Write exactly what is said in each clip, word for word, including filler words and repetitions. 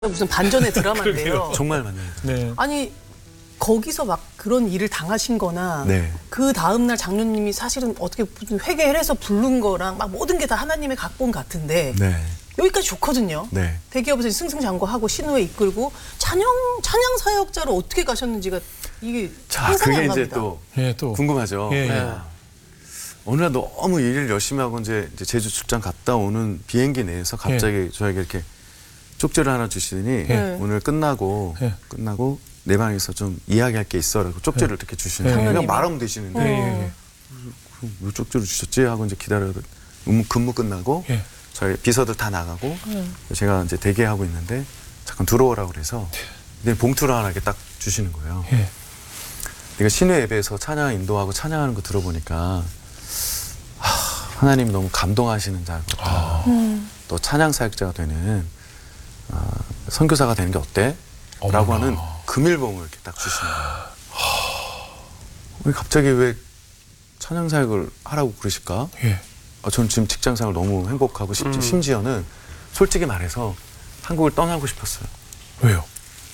무슨 반전의 드라마인데요. 정말 맞네요. 네. 아니 거기서 막 그런 일을 당하신 거나 네. 그 다음날 장로님이 사실은 어떻게 무슨 회개를 해서 부른 거랑 막 모든 게 다 하나님의 각본 같은데 네. 여기까지 좋거든요. 네. 대기업에서 승승장구하고 신우에 이끌고 찬양 찬양 사역자로 어떻게 가셨는지가 이게 자, 상상이 그게 안 이제 갑니다. 또 예, 또. 궁금하죠. 예, 예. 네. 어느 날 너무 일을 열심히 하고 이제, 이제 제주 출장 갔다 오는 비행기 내에서 갑자기 예. 저에게 이렇게 쪽지를 하나 주시더니 예. 오늘 끝나고 예. 끝나고 내 방에서 좀 이야기할 게 있어라고 쪽지를 이렇게 주시는 예. 거예요. 그냥 장로님이? 말하면 되시는데 예, 예, 예. 왜 쪽지를 주셨지 하고 이제 기다려도 근무, 근무 끝나고 예. 저희 비서들 다 나가고 음. 제가 이제 대기하고 있는데 잠깐 들어오라고 그래서 근데 봉투를 하나 이렇게 딱 주시는 거예요. 예. 내가 신의 예배에서 찬양 인도하고 찬양하는 거 들어보니까 하, 하나님 너무 감동하시는 자 같다. 아. 음. 또 찬양 사역자가 되는 어, 선교사가 되는 게 어때? 어머나. 라고 하는 금일봉을 이렇게 딱 주시는 거예요. 왜 갑자기 왜 찬양 사역을 하라고 그러실까? 예. 아, 저는 지금 직장 생활 너무 행복하고 심, 심지어는 솔직히 말해서 한국을 떠나고 싶었어요. 왜요?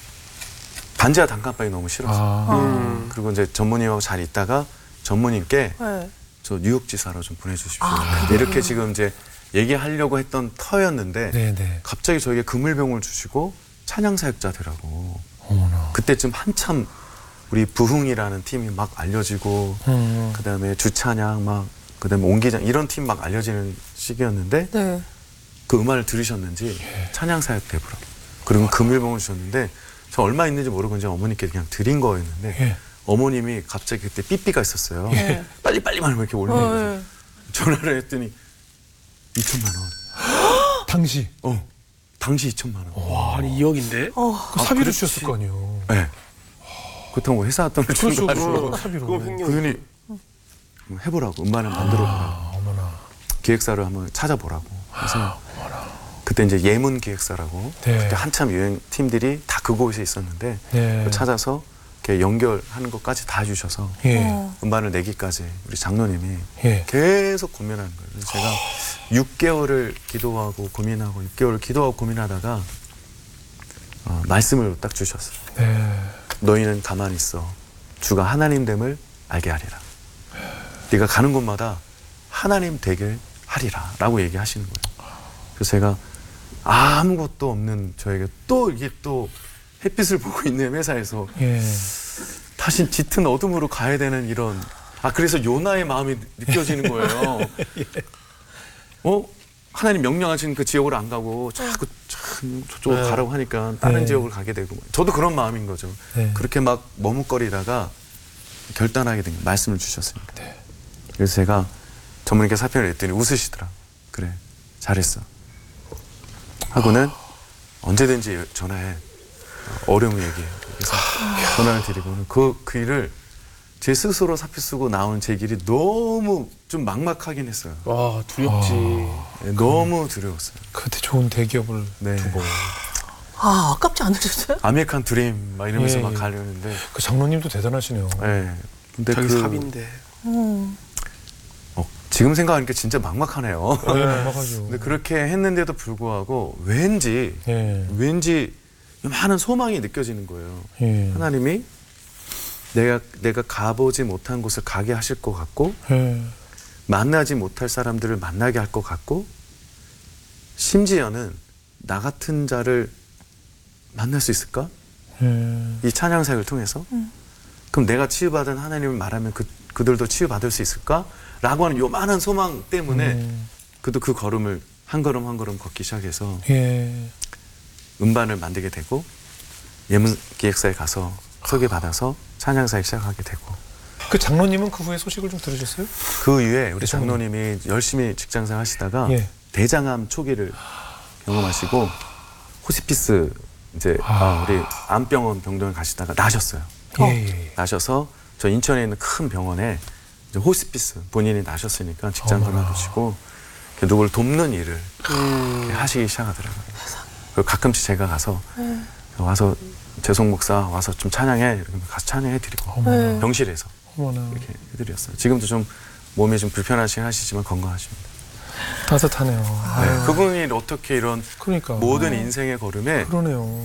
반지하 단칸방이 너무 싫었어요. 아. 음. 그리고 이제 전무님하고 잘 있다가 전무님께 네. 저 뉴욕 지사로 좀 보내주십시오. 아, 이렇게 지금 이제 얘기하려고 했던 터였는데 네, 네. 갑자기 저에게 금을병을 주시고 찬양 사역자 되라고. 어머나. 그때쯤 한참 우리 부흥이라는 팀이 막 알려지고 음. 그다음에 주찬양 막 그다음에 옹기장 이런 팀 막 알려지는 시기였는데 네. 그 음악을 들으셨는지 찬양 사역 되보라고. 그리고 금일봉을 주셨는데 저 얼마 있는지 모르고 이제 어머니께 그냥 드린 거였는데 예. 어머님이 갑자기 그때 삐삐가 있었어요. 예. 빨리 빨리 말고 이렇게 올리는 어, 거죠. 예. 전화를 했더니 이천만 원. 당시. 어, 당시 이천만 원. 와, 아니 이억인데? 어. 그 사비를 그렇지. 주셨을 거 아니에요. 네. 그렇다고 회사 돈을 주는 그렇죠. 거 아니고 그거 사비로. 그건 횡령. 그분이 해보라고 음반을 만들어보라고 아, 어머나. 기획사를 한번 찾아보라고 해서 그때 이제 예문 기획사라고 네. 그때 한참 유행 팀들이 다 그곳에 있었는데 네. 그걸 찾아서 이렇게 연결하는 것까지 다 해주셔서 예. 어. 음반을 내기까지 우리 장로님이 예. 계속 고민하는 거예요. 그래서 제가 육 개월을 기도하고 고민하고 육 개월을 기도하고 고민하다가 어, 말씀을 딱 주셨어요. 네. 너희는 가만히 있어. 주가 하나님됨을 알게 하리라. 네가 가는 곳마다 하나님 되게 하리라 라고 얘기하시는 거예요. 그래서 제가 아무것도 없는 저에게 또 이게 또 햇빛을 보고 있는 회사에서 예. 다시 짙은 어둠으로 가야 되는 이런 아 그래서 요나의 마음이 느껴지는 거예요. 어? 하나님 명령하신 그 지역으로 안 가고 자꾸 참 저쪽으로 네. 가라고 하니까 다른 네. 지역을 가게 되고 저도 그런 마음인 거죠. 네. 그렇게 막 머뭇거리다가 결단하게 된 거예요. 말씀을 주셨으니까. 네. 그래서 제가 전문님께 사표를 냈더니 웃으시더라. 그래 잘했어. 하고는 언제든지 전화해. 어려움을 얘기해. 그래서 전화를 드리고는 그, 그 일을 제 스스로 사표 쓰고 나온 제 길이 너무 좀 막막하긴 했어요. 와, 두렵지. 네, 너무 두려웠어요. 그때 좋은 대기업을 네. 두고. 아 아깝지 않으셨어요? 아메리칸 드림 막 이러면서 예, 막 예. 가려는데 그 장로님도 대단하시네요. 네. 근데 자기 그 삽인데. 음. 어, 지금 생각하니까 진짜 막막하네요. 네, 막막하죠. 근데 그렇게 했는데도 불구하고 왠지 예. 왠지 많은 소망이 느껴지는 거예요. 예. 하나님이 내가 내가 가보지 못한 곳을 가게 하실 것 같고 예. 만나지 못할 사람들을 만나게 할 것 같고 심지어는 나 같은 자를 만날 수 있을까? 예. 이 찬양 사역을 통해서 음. 그럼 내가 치유받은 하나님을 말하면 그, 그들도 치유받을 수 있을까? 라고 하는 요만한 소망 때문에 음. 그도 그 걸음을 한 걸음 한 걸음 걷기 시작해서 예. 음반을 만들게 되고 예문 기획사에 가서 소개받아서 찬양 사역 시작하게 되고 그 장로님은 그 후에 소식을 좀 들으셨어요? 그 이후에 우리 그 장로님이 열심히 직장생활 하시다가 예. 대장암 초기를 경험하시고 호스피스 이제 아. 아, 우리 암병원 병동에 가시다가 나셨어요. 예, 예, 예. 나셔서 저 인천에 있는 큰 병원에 이제 호스피스 본인이 나셨으니까 직장 어머나. 그만두시고 누구를 돕는 일을 음. 이렇게 하시기 시작하더라고요. 그리고 가끔씩 제가 가서 와서 재송 목사 와서 좀 찬양해 이렇게 가서 찬양해 드리고 어머나. 병실에서 어머나. 이렇게 해드렸어요. 지금도 좀 몸이 좀 불편하시긴 하시지만 건강하십니다. 따뜻하네요. 네, 그분이 어떻게 이런 그러니까 모든 인생의 걸음에 그러네요.